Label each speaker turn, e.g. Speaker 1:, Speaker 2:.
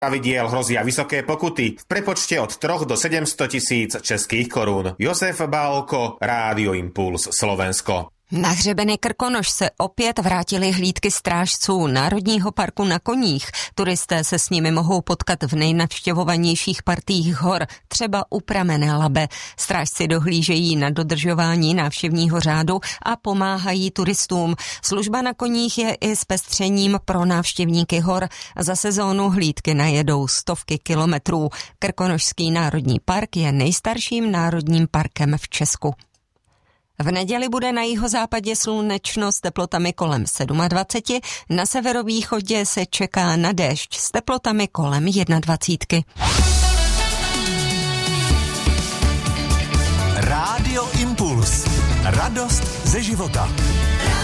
Speaker 1: pravidiel hrozia vysoké pokuty v prepočte od 3 do 700 000 českých korún. Josef Bálko, Rádio Impuls Slovensko.
Speaker 2: Na hřebeny Krkonoš se opět vrátily hlídky strážců Národního parku na koních. Turisté se s nimi mohou potkat v nejnavštěvovanějších partiích hor, třeba u pramenné Labe. Strážci dohlížejí na dodržování návštěvního řádu a pomáhají turistům. Služba na koních je i zpestřením pro návštěvníky hor. Za sezónu hlídky najedou stovky kilometrů. Krkonošský národní park je nejstarším národním parkem v Česku. V neděli bude na jihozápadě slunečno s teplotami kolem 27, na severovýchodě se čeká na déšť s teplotami kolem 21.
Speaker 3: Rádio Impuls. Radost ze života.